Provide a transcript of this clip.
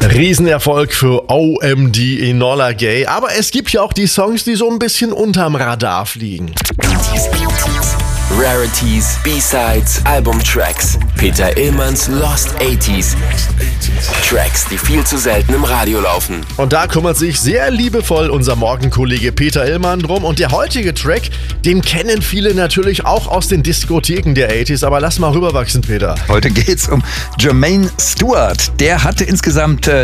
Riesenerfolg für OMD Enola Gay, aber es gibt ja auch die Songs, die so ein bisschen unterm Radar fliegen. Rarities, B-Sides, Albumtracks. Peter Illmanns Lost 80s. Tracks, die viel zu selten im Radio laufen. Und da kümmert sich sehr liebevoll unser Morgenkollege Peter Illmann drum. Und der heutige Track, den kennen viele natürlich auch aus den Diskotheken der 80s. Aber lass mal rüberwachsen, Peter. Heute geht's um Jermaine Stewart. Der hatte insgesamt